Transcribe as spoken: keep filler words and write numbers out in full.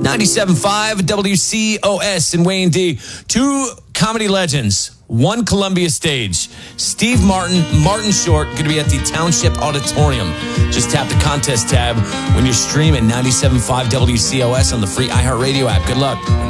ninety-seven point five W C O S in Wayne D. Two comedy legends. One Columbia stage. Steve Martin, Martin Short, going to be at the Township Auditorium. Just tap the contest tab when you're streaming ninety-seven point five W C O S on the free iHeartRadio app. Good luck.